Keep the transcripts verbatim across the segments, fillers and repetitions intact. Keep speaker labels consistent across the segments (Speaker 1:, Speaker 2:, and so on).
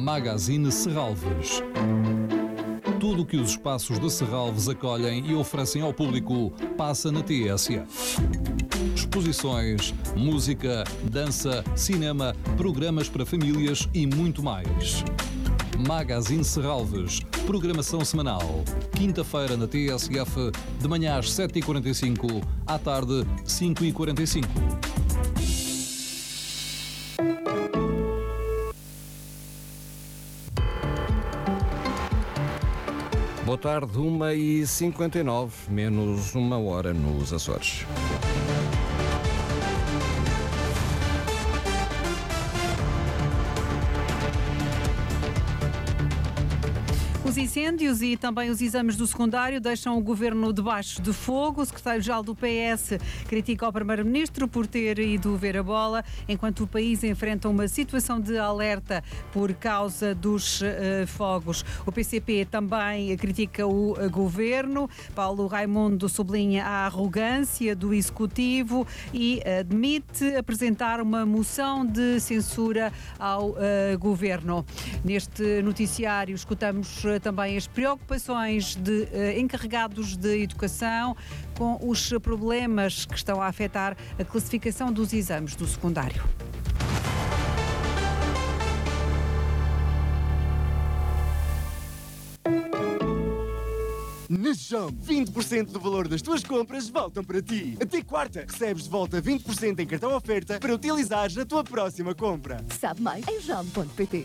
Speaker 1: Magazine Serralves. Tudo o que os espaços de Serralves acolhem e oferecem ao público passa na T S F. Exposições, música, dança, cinema, programas para famílias e muito mais. Magazine Serralves, programação semanal. Quinta-feira na T S F, de manhã às sete e quarenta e cinco, à tarde cinco e quarenta e cinco.
Speaker 2: Boa tarde, uma e cinquenta e nove, menos uma hora nos Açores.
Speaker 3: Os incêndios e também os exames do secundário deixam o governo debaixo de fogo. O secretário-geral do P S critica o primeiro-ministro por ter ido ver a bola, enquanto o país enfrenta uma situação de alerta por causa dos uh, fogos. O P C P também critica o uh, governo. Paulo Raimundo sublinha a arrogância do executivo e admite apresentar uma moção de censura ao uh, governo. Neste noticiário escutamos uh, também as preocupações de uh, encarregados de educação com os problemas que estão a afetar a classificação dos exames do secundário.
Speaker 4: Na Jump, vinte por cento do valor das tuas compras voltam para ti. Até quarta, recebes de volta vinte por cento em cartão oferta para utilizares na tua próxima compra.
Speaker 5: Sabe mais em jump ponto pt.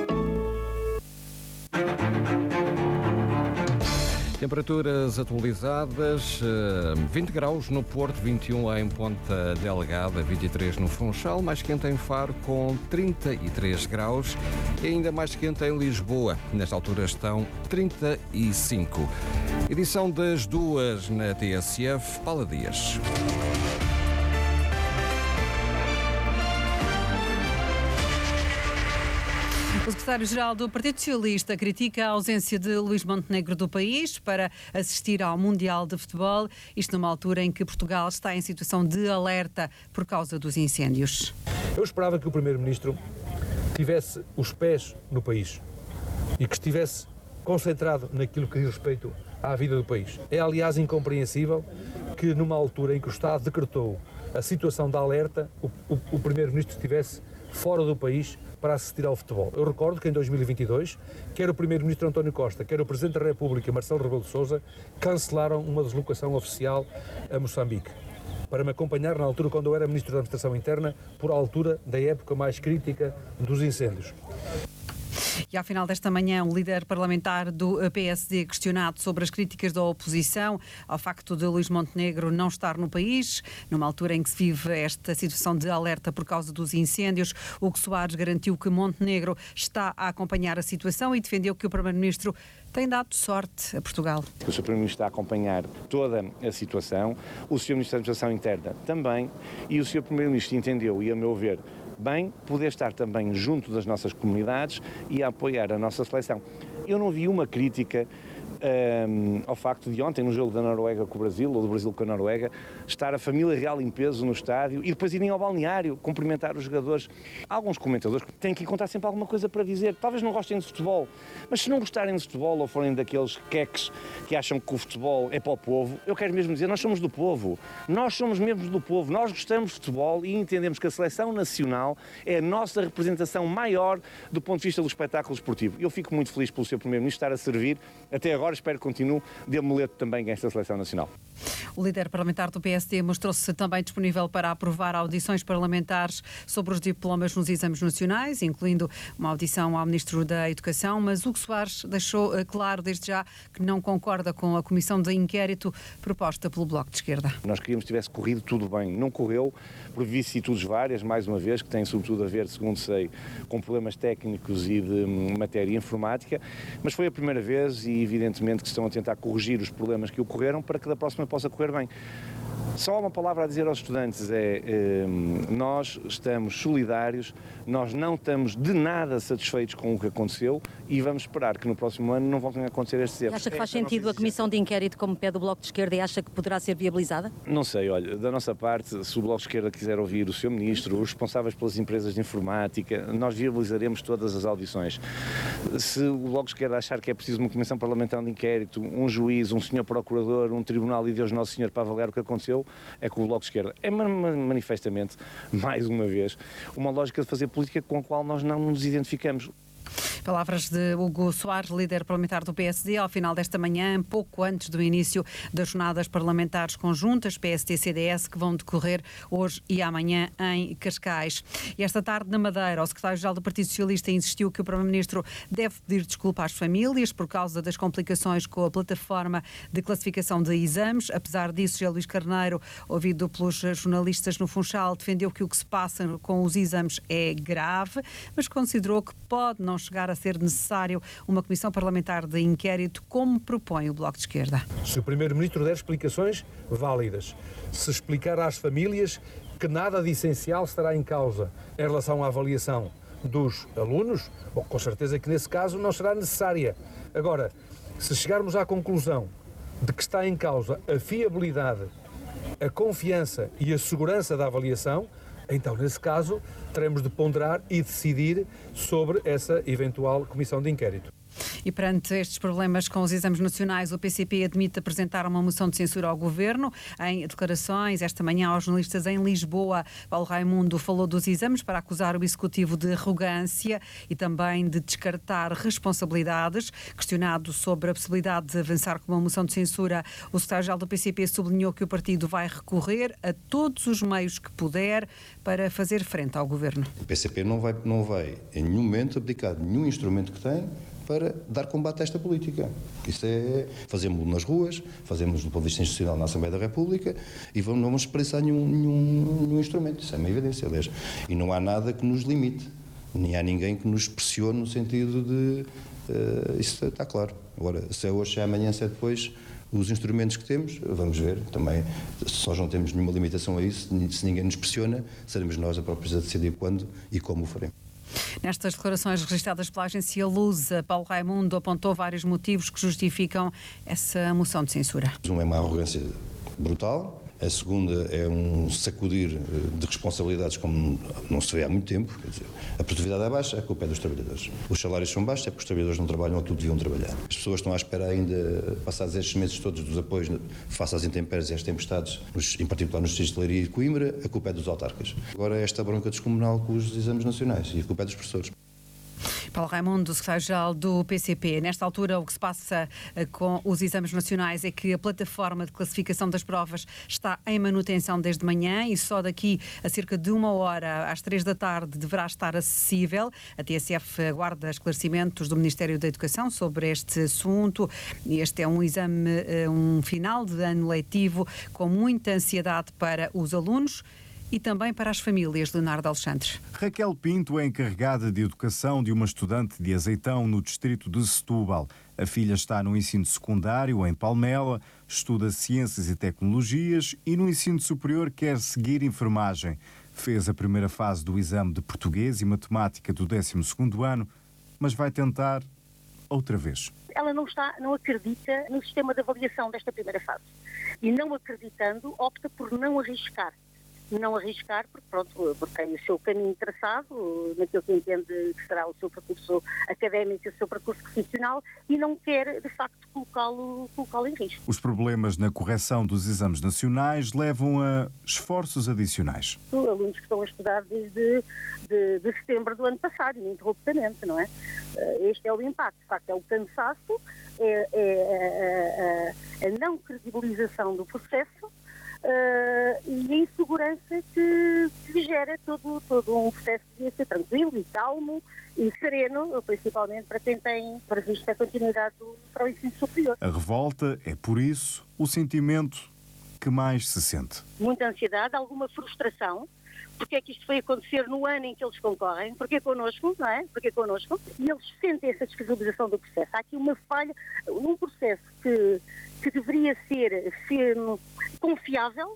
Speaker 2: Temperaturas atualizadas, vinte graus no Porto, vinte e um em Ponta Delgada, vinte e três no Funchal, mais quente em Faro com trinta e três graus e ainda mais quente em Lisboa, nesta altura estão trinta e cinco. Edição das duas na T S F, Paula Dias.
Speaker 3: O secretário-geral do Partido Socialista critica a ausência de Luís Montenegro do país para assistir ao Mundial de Futebol, isto numa altura em que Portugal está em situação de alerta por causa dos incêndios.
Speaker 6: Eu esperava que o Primeiro-Ministro tivesse os pés no país e que estivesse concentrado naquilo que diz respeito à vida do país. É, aliás, incompreensível que numa altura em que o Estado decretou a situação de alerta, o, o, o Primeiro-Ministro estivesse fora do país para assistir ao futebol. Eu recordo que em dois mil e vinte e dois, quer o Primeiro-Ministro António Costa, quer o Presidente da República, Marcelo Rebelo de Sousa, cancelaram uma deslocação oficial a Moçambique, para me acompanhar na altura quando eu era Ministro da Administração Interna, por altura da época mais crítica dos incêndios.
Speaker 3: E ao final desta manhã, o líder parlamentar do P S D questionado sobre as críticas da oposição ao facto de Luís Montenegro não estar no país, numa altura em que se vive esta situação de alerta por causa dos incêndios. Hugo Soares garantiu que Montenegro está a acompanhar a situação e defendeu que o Primeiro-Ministro tem dado sorte a Portugal.
Speaker 7: O senhor Primeiro-Ministro está a acompanhar toda a situação, o senhor Ministro da Administração Interna também, e o senhor Primeiro-Ministro entendeu, e a meu ver, bem, poder estar também junto das nossas comunidades e a apoiar a nossa seleção. Eu não vi uma crítica um, ao facto de ontem, no jogo da Noruega com o Brasil, ou do Brasil com a Noruega, estar a família real em peso no estádio e depois irem ao balneário cumprimentar os jogadores. Há alguns comentadores que têm que encontrar sempre alguma coisa para dizer. Talvez não gostem de futebol, mas se não gostarem de futebol ou forem daqueles queques que acham que o futebol é para o povo, eu quero mesmo dizer, nós somos do povo. Nós somos mesmo do povo. Nós gostamos de futebol e entendemos que a seleção nacional é a nossa representação maior do ponto de vista do espetáculo esportivo. Eu fico muito feliz pelo seu Primeiro-Ministro estar a servir até agora. Espero que continue de amuleto também esta seleção nacional.
Speaker 3: O líder parlamentar do P S D mostrou-se também disponível para aprovar audições parlamentares sobre os diplomas nos exames nacionais, incluindo uma audição ao Ministro da Educação, mas Hugo Soares deixou claro desde já que não concorda com a comissão de inquérito proposta pelo Bloco de Esquerda.
Speaker 7: Nós queríamos que tivesse corrido tudo bem. Não correu por vicissitudes várias, mais uma vez, que têm sobretudo a ver, segundo sei, com problemas técnicos e de matéria informática, mas foi a primeira vez e evidentemente que estão a tentar corrigir os problemas que ocorreram para que da próxima possa correr bem. Só há uma palavra a dizer aos estudantes, é eh, nós estamos solidários, nós não estamos de nada satisfeitos com o que aconteceu e vamos esperar que no próximo ano não voltem a acontecer estes erros.
Speaker 8: Acha que faz sentido a comissão de inquérito como pede o Bloco de Esquerda e acha que poderá ser viabilizada?
Speaker 7: Não sei, olha, da nossa parte, se o Bloco de Esquerda quiser ouvir o senhor Ministro, os responsáveis pelas empresas de informática, nós viabilizaremos todas as audições. Se o Bloco de Esquerda achar que é preciso uma comissão parlamentar de inquérito, um juiz, um senhor procurador, um tribunal e Deus Nosso Senhor para avaliar o que aconteceu, é com o Bloco de Esquerda. É manifestamente, mais uma vez, uma lógica de fazer política com a qual nós não nos identificamos.
Speaker 3: Palavras de Hugo Soares, líder parlamentar do P S D, ao final desta manhã, pouco antes do início das jornadas parlamentares conjuntas P S D C D S, que vão decorrer hoje e amanhã em Cascais. E esta tarde, na Madeira, o secretário-geral do Partido Socialista insistiu que o primeiro-ministro deve pedir desculpa às famílias por causa das complicações com a plataforma de classificação de exames. Apesar disso, José Luís Carneiro, ouvido pelos jornalistas no Funchal, defendeu que o que se passa com os exames é grave, mas considerou que pode não chegar a ser necessário uma comissão parlamentar de inquérito, como propõe o Bloco de Esquerda.
Speaker 6: Se o primeiro-ministro der explicações válidas, se explicar às famílias que nada de essencial estará em causa em relação à avaliação dos alunos, bom, com certeza que nesse caso não será necessária. Agora, se chegarmos à conclusão de que está em causa a fiabilidade, a confiança e a segurança da avaliação, então, nesse caso, teremos de ponderar e decidir sobre essa eventual comissão de inquérito.
Speaker 3: E perante estes problemas com os exames nacionais, o P C P admite apresentar uma moção de censura ao Governo. Em declarações esta manhã aos jornalistas em Lisboa, Paulo Raimundo falou dos exames para acusar o Executivo de arrogância e também de descartar responsabilidades. Questionado sobre a possibilidade de avançar com uma moção de censura, o secretário-geral do P C P sublinhou que o partido vai recorrer a todos os meios que puder para fazer frente ao Governo.
Speaker 9: O P C P não vai, não vai em nenhum momento abdicar de nenhum instrumento que tem para dar combate a esta política. Isso é, fazemos-lo nas ruas, fazemos do ponto de vista institucional na Assembleia da República e vamos, não vamos expressar nenhum, nenhum, nenhum instrumento. Isso é uma evidência, aliás. E não há nada que nos limite, nem há ninguém que nos pressione no sentido de... Uh, isso está claro. Agora, se é hoje, se é amanhã, se é depois, os instrumentos que temos, vamos ver. Também, se nós não temos nenhuma limitação a isso, se ninguém nos pressiona, seremos nós a próprios a decidir quando e como o faremos.
Speaker 3: Nestas declarações registradas pela agência Lusa, Paulo Raimundo apontou vários motivos que justificam essa moção de censura.
Speaker 9: Um é uma arrogância brutal. A segunda é um sacudir de responsabilidades como não se vê há muito tempo. Quer dizer, a produtividade é baixa, a culpa é dos trabalhadores. Os salários são baixos, é porque os trabalhadores não trabalham aquilo que deviam trabalhar. As pessoas estão à espera ainda, passados estes meses todos, dos apoios face às intempéries e às tempestades, em particular nos distritos de Leiria e Coimbra, a culpa é dos autarcas. Agora é esta bronca descomunal com os exames nacionais e a culpa é dos professores.
Speaker 3: Paulo Raimundo, secretário-geral do P C P. Nesta altura, o que se passa com os exames nacionais é que a plataforma de classificação das provas está em manutenção desde manhã e só daqui a cerca de uma hora, às três da tarde, deverá estar acessível. A T S F aguarda esclarecimentos do Ministério da Educação sobre este assunto. Este é um exame, um final de ano letivo com muita ansiedade para os alunos e também para as famílias. Leonardo Alexandre.
Speaker 10: Raquel Pinto é encarregada de educação de uma estudante de Azeitão, no distrito de Setúbal. A filha está no ensino secundário, em Palmela, estuda Ciências e Tecnologias e no ensino superior quer seguir enfermagem. Fez a primeira fase do exame de Português e Matemática do décimo segundo ano, mas vai tentar outra vez.
Speaker 11: Ela não, está, não acredita no sistema de avaliação desta primeira fase. E não acreditando, opta por não arriscar. Não arriscar, porque, pronto, porque tem o seu caminho traçado, naquilo que entende que será o seu percurso académico, o seu percurso profissional, e não quer, de facto, colocá-lo, colocá-lo em risco.
Speaker 10: Os problemas na correção dos exames nacionais levam a esforços adicionais.
Speaker 11: Os alunos que estão a estudar desde de, de setembro do ano passado, ininterruptamente, não é? Este é o impacto, de facto, é o cansaço, é, é a, a, a não credibilização do processo, Uh, e a insegurança que, que gera todo, todo um processo de ser tranquilo e calmo e sereno, principalmente para quem tem previsto a continuidade do, para o ensino superior.
Speaker 10: A revolta é, por isso, o sentimento que mais se sente.
Speaker 11: Muita ansiedade, alguma frustração. Porque é que isto foi acontecer no ano em que eles concorrem? Porque connosco, não é? Porque connosco. E eles sentem essa descredibilização do processo. Há aqui uma falha num processo que, que deveria ser, ser confiável,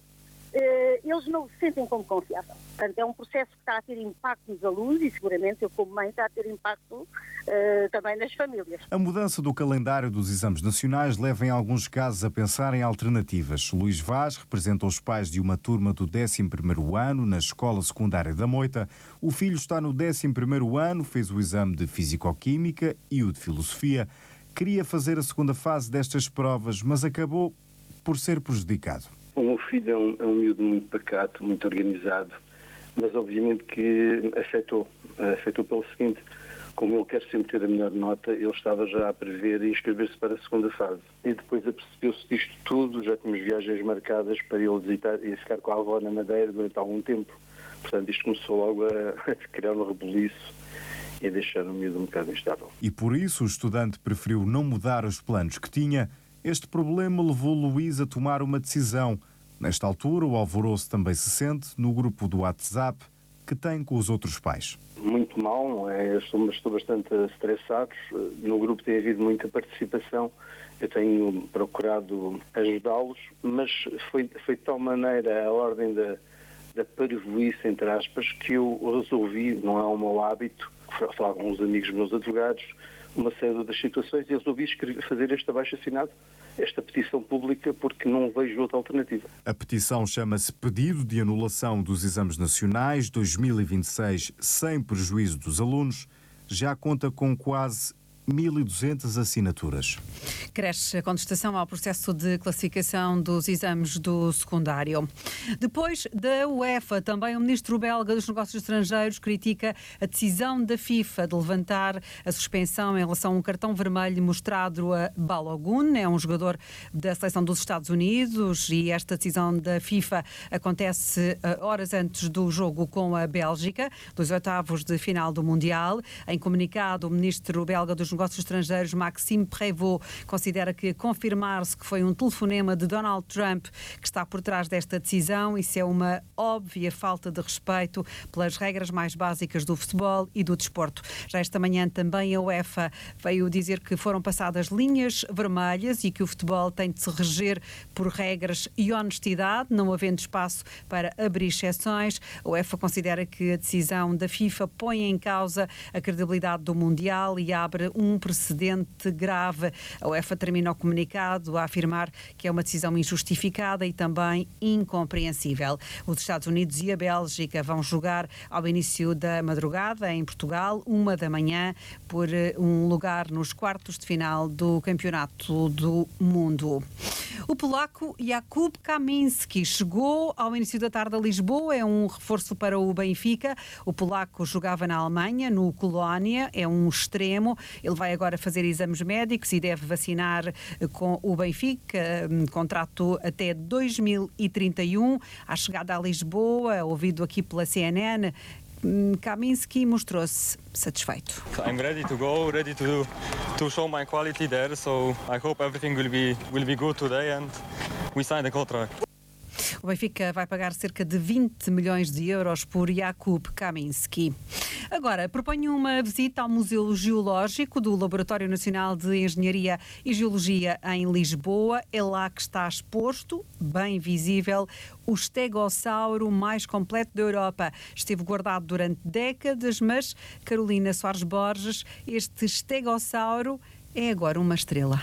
Speaker 11: eles não se sentem como confiável. Portanto, é um processo que está a ter impacto nos alunos e seguramente eu como mãe está a ter impacto uh, também nas famílias.
Speaker 10: A mudança do calendário dos exames nacionais leva em alguns casos a pensar em alternativas. Luís Vaz representa os pais de uma turma do décimo primeiro ano na Escola Secundária da Moita. O filho está no décimo primeiro ano, fez o exame de Fisicoquímica e o de Filosofia. Queria fazer a segunda fase destas provas, mas acabou por ser prejudicado.
Speaker 12: O meu filho é um, é um miúdo muito pacato, muito organizado, mas obviamente que aceitou. Aceitou pelo seguinte, como ele quer sempre ter a melhor nota, ele estava já a prever inscrever-se para a segunda fase. E depois apercebeu-se disto tudo, já tínhamos viagens marcadas para ele visitar e ficar com a avó na Madeira durante algum tempo. Portanto, isto começou logo a criar um rebuliço e a deixar o miúdo um bocado instável.
Speaker 10: E por isso o estudante preferiu não mudar os planos que tinha. Este problema levou Luís a tomar uma decisão. Nesta altura, o alvoroço também se sente no grupo do WhatsApp que tem com os outros pais.
Speaker 12: Muito mal, é? estou, estou bastante estressado. No grupo tem havido muita participação. Eu tenho procurado ajudá-los, mas foi, foi de tal maneira a ordem da, da parvoíce, entre aspas, que eu resolvi, não é o meu hábito, falar com uns amigos meus advogados, uma série de outras situações, e resolvi escrever, fazer este abaixo-assinado, esta petição pública, porque não vejo outra alternativa.
Speaker 10: A petição chama-se Pedido de Anulação dos Exames Nacionais dois mil e vinte e seis sem prejuízo dos alunos. Já conta com quase mil e duzentas assinaturas.
Speaker 3: Cresce a contestação ao processo de classificação dos exames do secundário. Depois da UEFA, também o ministro belga dos Negócios Estrangeiros critica a decisão da FIFA de levantar a suspensão em relação a um cartão vermelho mostrado a Balogun, é um jogador da seleção dos Estados Unidos, e esta decisão da FIFA acontece horas antes do jogo com a Bélgica, dos oitavos de final do Mundial. Em comunicado, o ministro belga dos Negócios Estrangeiros, Maxime Prévost, considera que confirmar-se que foi um telefonema de Donald Trump que está por trás desta decisão, isso é uma óbvia falta de respeito pelas regras mais básicas do futebol e do desporto. Já esta manhã também a UEFA veio dizer que foram passadas linhas vermelhas e que o futebol tem de se reger por regras e honestidade, não havendo espaço para abrir exceções. A UEFA considera que a decisão da FIFA põe em causa a credibilidade do Mundial e abre um precedente grave. A UEFA termina o comunicado a afirmar que é uma decisão injustificada e também incompreensível. Os Estados Unidos e a Bélgica vão jogar ao início da madrugada em Portugal, uma da manhã, por um lugar nos quartos de final do Campeonato do Mundo. O polaco Jakub Kaminski chegou ao início da tarde a Lisboa, é um reforço para o Benfica. O polaco jogava na Alemanha, no Colónia, é um extremo. Ele vai agora fazer exames médicos e deve vacinar com o Benfica, contrato até dois mil e trinta e um. À chegada a Lisboa, ouvido aqui pela C N N, Kaminski mostrou-se satisfeito.
Speaker 13: I'm ready to go, ready to do, to show my quality there, so I hope everything will be will be good today and we sign the contract.
Speaker 3: O Benfica vai pagar cerca de vinte milhões de euros por Jakub Kaminski. Agora, proponho uma visita ao Museu Geológico do Laboratório Nacional de Engenharia e Geologia em Lisboa. É lá que está exposto, bem visível, o estegossauro mais completo da Europa. Esteve guardado durante décadas, mas, Carolina Soares Borges, este estegossauro é agora uma estrela.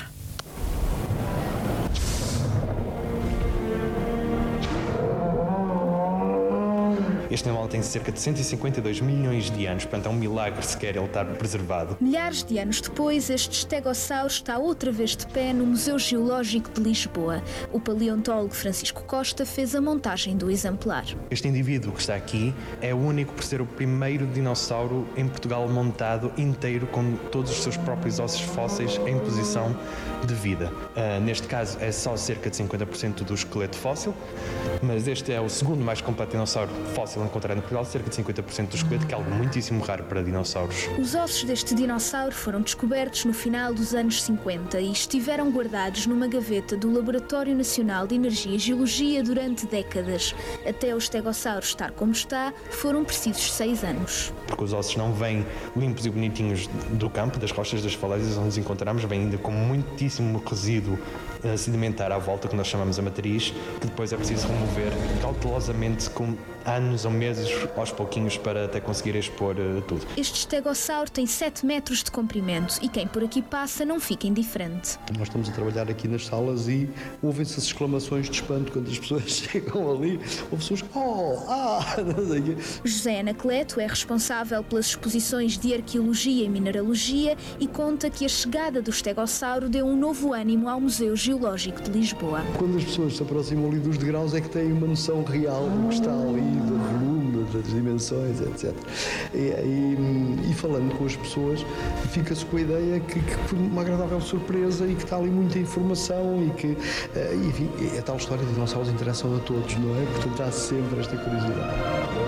Speaker 14: Este animal tem cerca de cento e cinquenta e dois milhões de anos, portanto é um milagre sequer ele estar preservado.
Speaker 15: Milhares de anos depois, este estegossauro está outra vez de pé no Museu Geológico de Lisboa. O paleontólogo Francisco Costa fez a montagem do exemplar.
Speaker 14: Este indivíduo que está aqui é o único por ser o primeiro dinossauro em Portugal montado inteiro com todos os seus próprios ossos fósseis em posição de vida. Uh, neste caso é só cerca de cinquenta por cento do esqueleto fóssil, mas este é o segundo mais completo dinossauro fóssil encontrar no Portugal cerca de cinquenta por cento do esqueleto, que é algo muitíssimo raro para dinossauros.
Speaker 15: Os ossos deste dinossauro foram descobertos no final dos anos cinquenta e estiveram guardados numa gaveta do Laboratório Nacional de Energia e Geologia durante décadas. Até o estegossauro estar como está, foram precisos seis anos.
Speaker 14: Porque os ossos não vêm limpos e bonitinhos do campo, das rochas, das falésias onde os encontramos, vêm ainda com muitíssimo resíduo sedimentar à volta, que nós chamamos a matriz, que depois é preciso remover cautelosamente com anos ou meses, aos pouquinhos, para até conseguir expor uh, tudo.
Speaker 15: Este estegossauro tem sete metros de comprimento e quem por aqui passa não fica indiferente.
Speaker 16: Nós estamos a trabalhar aqui nas salas e ouvem-se as exclamações de espanto quando as pessoas chegam ali. Ouve-se uns oh, ah, não sei o quê.
Speaker 15: José Anacleto é responsável pelas exposições de Arqueologia e Mineralogia e conta que a chegada do estegossauro deu um novo ânimo ao Museu Geológico de Lisboa.
Speaker 16: Quando as pessoas se aproximam ali dos degraus é que têm uma noção real do que está ali, do volume, das dimensões, etcétera. E, e, e falando com as pessoas, fica-se com a ideia que, que foi uma agradável surpresa e que está ali muita informação e que, enfim, a tal história de dinossauros interessam a todos, não é? Portanto, há sempre esta curiosidade.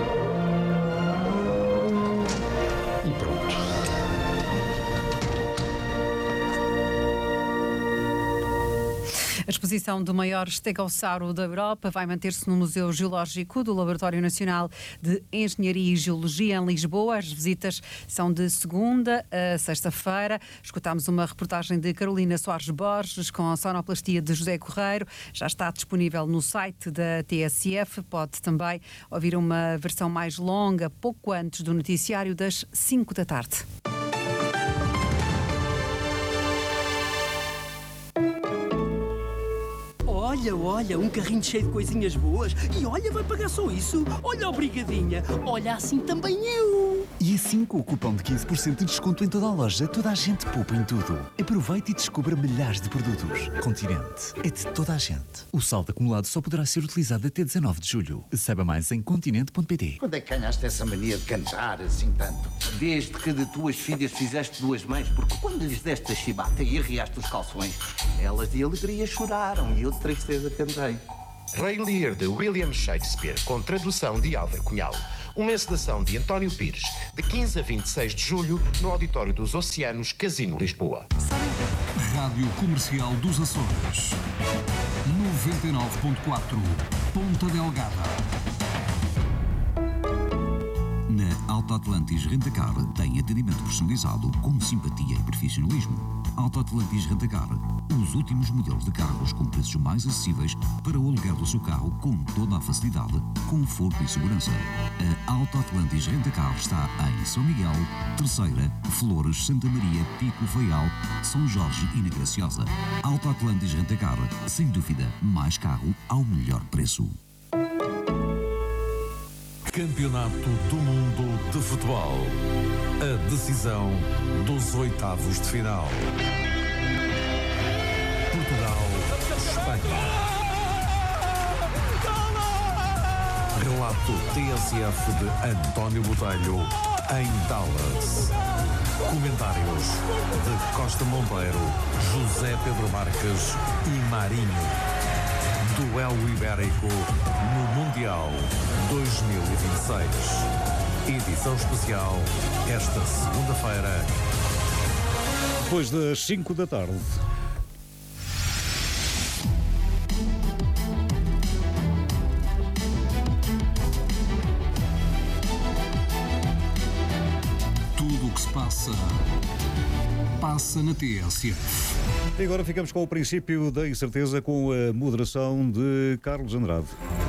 Speaker 1: E pronto.
Speaker 3: A exposição do maior estegossauro da Europa vai manter-se no Museu Geológico do Laboratório Nacional de Engenharia e Geologia em Lisboa. As visitas são de segunda a sexta-feira. Escutámos uma reportagem de Carolina Soares Borges com a sonoplastia de José Correiro. Já está disponível no site da T S F. Pode também ouvir uma versão mais longa pouco antes do noticiário das cinco da tarde.
Speaker 17: Olha, olha, um carrinho cheio de coisinhas boas. E olha, vai pagar só isso? Olha, obrigadinha. Olha, assim também eu.
Speaker 18: E assim, com o cupom de quinze por cento de desconto em toda a loja, toda a gente poupa em tudo. Aproveite e descubra milhares de produtos. Continente é de toda a gente. O saldo acumulado só poderá ser utilizado até dezanove de julho. Saiba mais em continente ponto pt.
Speaker 19: Quando é que ganhaste essa mania de cantar assim tanto? Desde que de tuas filhas fizeste duas mães, porque quando lhes deste a chibata e arriaste os calções, elas de alegria choraram e eu de tristeza cantei.
Speaker 20: Rei Lear de William Shakespeare, com tradução de Álvaro Cunhal. Uma encenação de António Pires, de quinze a vinte e seis de julho, no Auditório dos Oceanos, Casino Lisboa.
Speaker 1: Rádio Comercial dos Açores, noventa e nove ponto quatro, Ponta Delgada. Na Auto Atlantis Rentacar tem atendimento personalizado com simpatia e profissionalismo. Auto Atlantis Rentacar, os últimos modelos de carros com preços mais acessíveis para o aluguer do seu carro com toda a facilidade, conforto e segurança. A Auto Atlantis Rentacar está em São Miguel, Terceira, Flores, Santa Maria, Pico, Faial, São Jorge e na Graciosa. Auto Atlantis Rentacar, sem dúvida, mais carro ao melhor preço.
Speaker 21: Campeonato do Mundo de Futebol. A decisão dos oitavos de final. Portugal, Espanha. Relato T S F de António Botelho em Dallas. Comentários de Costa Monteiro, José Pedro Marques e Marinho. Duelo Ibérico no Mundial dois mil e vinte e seis. Edição especial esta segunda-feira.
Speaker 22: Depois das cinco da tarde.
Speaker 1: Tudo o que se passa, passa na T S F.
Speaker 22: E agora ficamos com o princípio da incerteza com a moderação de Carlos Andrade.